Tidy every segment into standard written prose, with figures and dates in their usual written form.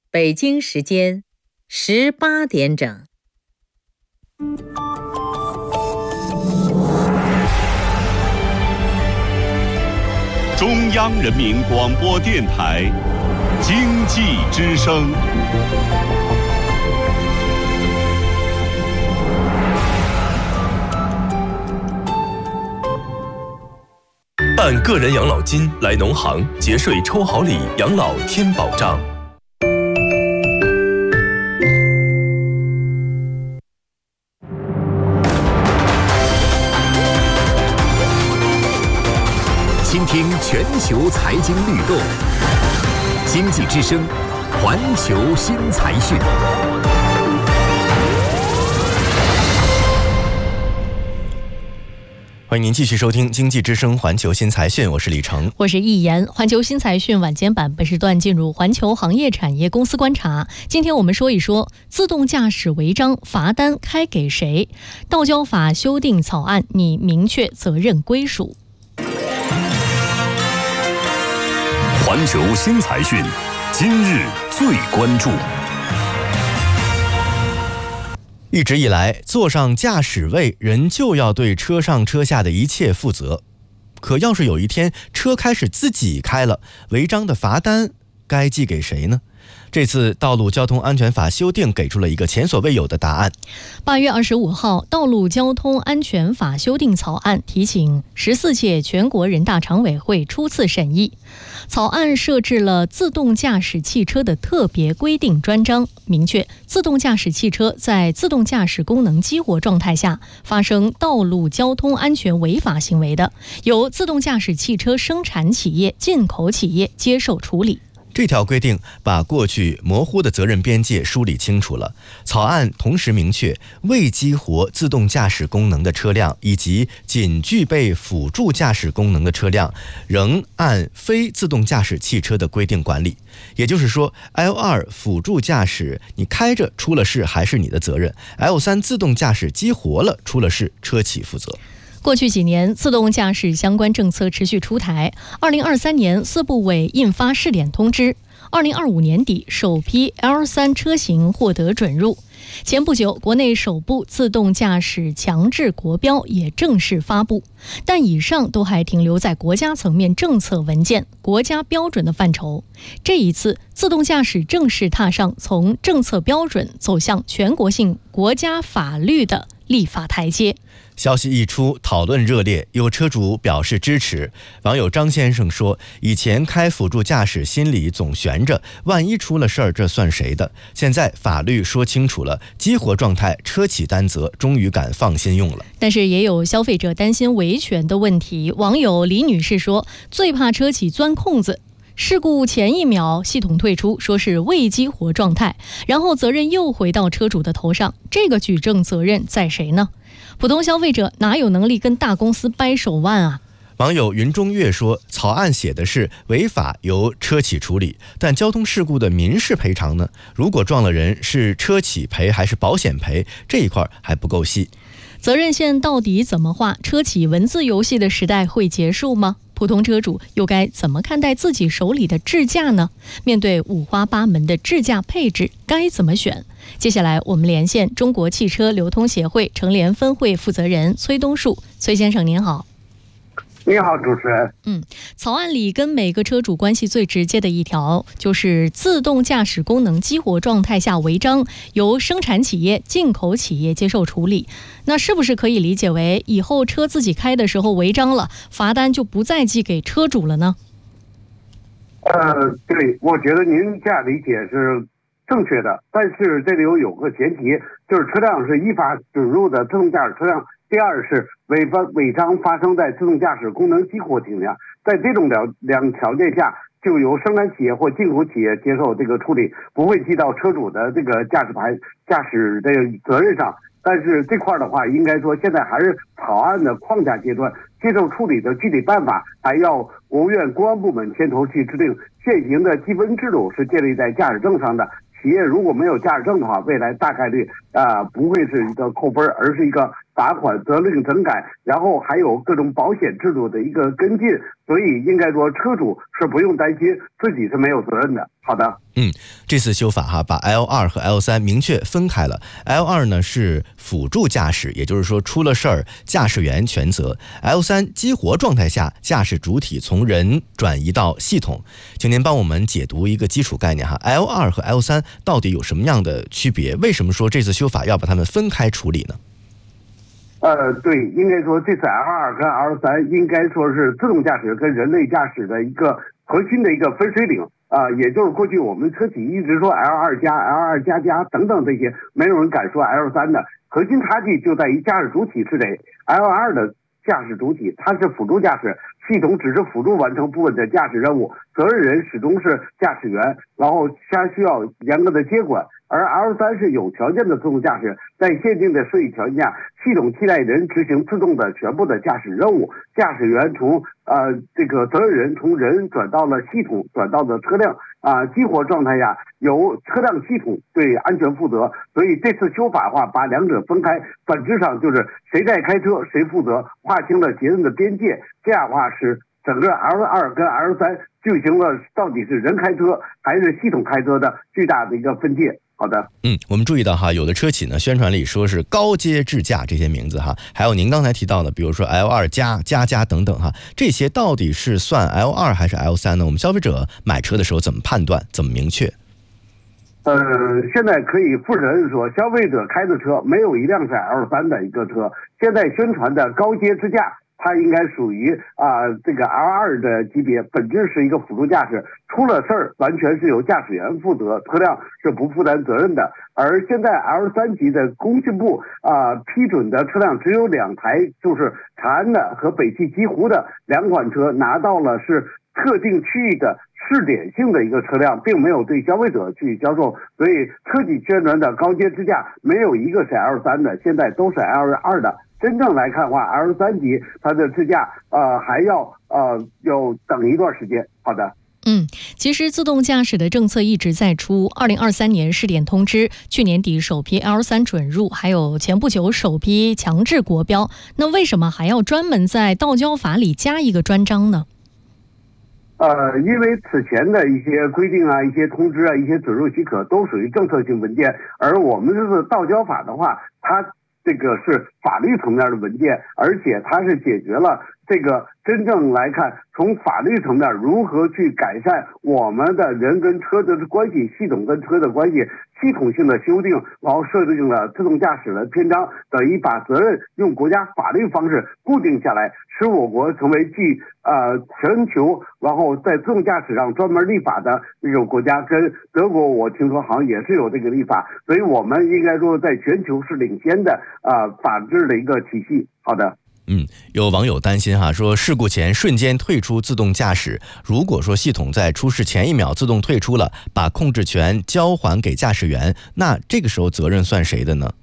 北京时间18点整。 中央人民广播电台经济之声。 办个人养老金来农行节税抽好礼，养老添保障。 倾听全球财经律动，经济之声，环球新财讯。 欢迎您继续收听经济之声环球新财讯，我是李成， 我是易言。环球新财讯晚间版本时段进入环球行业产业公司观察。今天我们说一说自动驾驶违章罚单开给谁？道交法修订草案拟明确责任归属。 环球新财讯，今日最关注。 一直以来，坐上驾驶位，人就要对车上车下的一切负责。可要是有一天车开始自己开了，违章的罚单该寄给谁呢？这次道路交通安全法修订给出了一个前所未有的答案。 8月25号，道路交通安全法修订草案提请14届全国人大常委会初次审议。草案设置了自动驾驶汽车的特别规定专章，明确自动驾驶汽车在自动驾驶功能激活状态下发生道路交通安全违法行为的，由自动驾驶汽车生产企业、进口企业接受处理。 这条规定把过去模糊的责任边界梳理清楚了。草案同时明确，未激活自动驾驶功能的车辆以及仅具备辅助驾驶功能的车辆，仍按非自动驾驶汽车的规定管理。也就是说 L2 辅助驾驶你开着出了事还是你的责任， L3 自动驾驶激活了出了事，车企负责。 过去几年，自动驾驶相关政策持续出台。2023年，四部委印发试点通知，2025年底首批 L3 车型获得准入。前不久，国内首部自动驾驶强制国标也正式发布，但以上都还停留在国家层面政策文件、国家标准的范畴。这一次，自动驾驶正式踏上从政策标准走向全国性国家法律的立法台阶。 消息一出，讨论热烈，有车主表示支持。网友张先生说，以前开辅助驾驶心里总悬着，万一出了事儿，这算谁的？现在法律说清楚了，激活状态车企担责，终于敢放心用了。 但是也有消费者担心维权的问题。网友李女士说，最怕车企钻空子，事故前一秒系统退出，说是未激活状态，然后责任又回到车主的头上，这个举证责任在谁呢？普通消费者哪有能力跟大公司掰手腕啊？ 网友云中月说，草案写的是违法由车企处理，但交通事故的民事赔偿呢？如果撞了人，是车企赔还是保险赔？这一块还不够细。 责任线到底怎么画？车企文字游戏的时代会结束吗？普通车主又该怎么看待自己手里的智驾呢？面对五花八门的智驾配置，该怎么选？接下来我们连线中国汽车流通协会成联分会负责人崔东树。崔先生您好。 你好，主持人。 草案里跟每个车主关系最直接的一条，就是自动驾驶功能激活状态下违章，由生产企业、进口企业接受处理。那是不是可以理解为，以后车自己开的时候违章了，罚单就不再寄给车主了呢？ 对，我觉得您这样理解是正确的，但是这里有个前提，就是车辆是依法准入的自动驾驶车辆。第二是违章发生在自动驾驶功能激活情况下，在这种两条件下，就由生产企业或进口企业接受这个处理，不会记到车主的这个驾驶的责任上。但是这块的话，应该说现在还是草案的框架阶段，接受处理的具体办法还要国务院公安部门牵头去制定。现行的积分制度是建立在驾驶证上的，企业如果没有驾驶证的话，未来大概率不会是一个扣分，而是一个罚款、责令整改，然后还有各种保险制度的一个跟进，所以应该说车主是不用担心自己是没有责任的。好的。 这次修法把 L2 和 L3 明确分开了。L2 呢是辅助驾驶，也就是说出了事儿驾驶员全责。L3 激活状态下，驾驶主体从人转移到系统。请您帮我们解读一个基础概念L2 和 L3 到底有什么样的区别？为什么说这次修法要把它们分开处理呢？ 对，应该说这次 L2 跟 L3 应该说是自动驾驶跟人类驾驶的一个核心的一个分水岭。也就是过去我们车企一直说 L2 加、L2 加加等等这些，没有人敢说 L3 的。核心差距就在于驾驶主体是谁。L2 的驾驶主体它是辅助驾驶，系统只是辅助完成部分的驾驶任务，责任人始终是驾驶员，然后它需要严格的接管。而 L3 是有条件的自动驾驶，在限定的设计条件下，系统替代人执行自动的全部的驾驶任务，驾驶员从这个责任人从人转到了系统，转到了车辆激活状态下，由车辆系统对安全负责。所以这次修法的话，把两者分开，本质上就是谁在开车谁负责，划清了责任的边界。这样的话是整个 L2 跟 L3 就行了，到底是人开车还是系统开车的巨大的一个分界。好的， 我们注意到有的车企呢宣传里说是高阶智驾这些名字还有您刚才提到的，比如说 L2 加等等这些到底是算 L2 还是 L3 呢？我们消费者买车的时候怎么判断，怎么明确？ 现在可以负责任说，消费者开的车没有一辆是 L3 的一个车。现在宣传的高阶智驾，它应该属于这个 L2 的级别，本质是一个辅助驾驶，出了事儿完全是由驾驶员负责，车辆是不负担责任的。而现在 L3 级的工信部批准的车辆只有2台，就是长安的和北汽极狐的2款车拿到了是特定区域的试点性的一个车辆，并没有对消费者去销售。所以车企宣传的高阶智驾没有一个是 L3 的，现在都是 L2 的。真正来看的话 ，L3 级它的智驾还要等一段时间。好的。 其实自动驾驶的政策一直在出，2023年试点通知，去年底首批 L3 准入，还有前不久首批强制国标。那为什么还要专门在道交法里加一个专章呢？ 因为此前的一些规定一些通知一些准入许可都属于政策性文件，而我们这个道交法的话，它这个是法律层面的文件，而且它是解决了这个真正来看，从法律层面如何去改善我们的人跟车的关系，系统跟车的关系，系统性的修订，然后设定了自动驾驶的篇章，等于把责任用国家法律方式固定下来，使我国成为继全球然后在自动驾驶上专门立法的那种国家。跟德国我听说好像也是有这个立法，所以我们应该说在全球是领先的法治的一个体系。好的。 有网友担心说事故前瞬间退出自动驾驶，如果说系统在出事前1秒自动退出了，把控制权交还给驾驶员，那这个时候责任算谁的呢？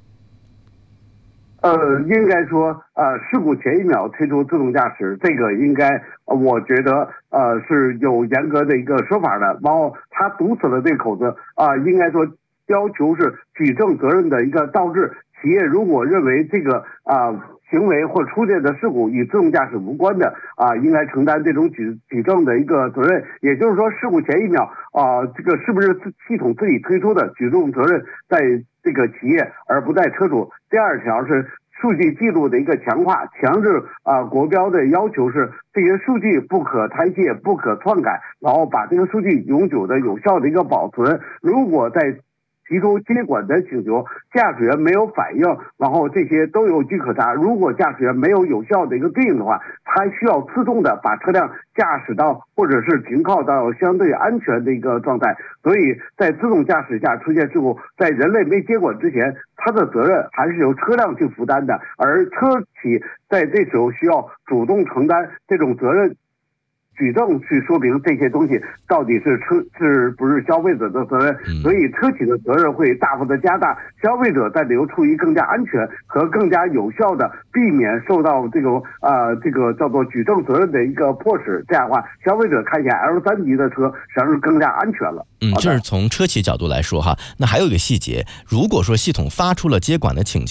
应该说事故前1秒退出自动驾驶，这个应该我觉得是有严格的一个说法的。然后他堵死了这口子应该说要求是举证责任的一个倒置。企业如果认为这个行为或出现的事故与自动驾驶无关的应该承担这种举证的一个责任。也就是说，事故前1秒这个是不是系统自己推出的，举证责任在这个企业而不在车主。第2条是数据记录的一个强化，强制国标的要求是这些数据不可拆卸、不可篡改，然后把这个数据永久的有效的一个保存。如果在提出接管的请求，驾驶员没有反应，然后这些都有据可查。如果驾驶员没有有效的一个对应的话，他需要自动的把车辆驾驶到或者是停靠到相对安全的一个状态。所以在自动驾驶下出现事故，在人类没接管之前，他的责任还是由车辆去负担的，而车企在这时候需要主动承担这种责任，举证去说明这些东西到底是不是消费者的责任。所以车企的责任会大幅的加大，消费者在流出于更加安全和更加有效的避免受到这个叫做举证责任的一个迫使。这样的话，消费者看起来 L3 级的车实际上是更加安全了。 这是从车企角度来说那还有一个细节，如果说系统发出了接管的请求，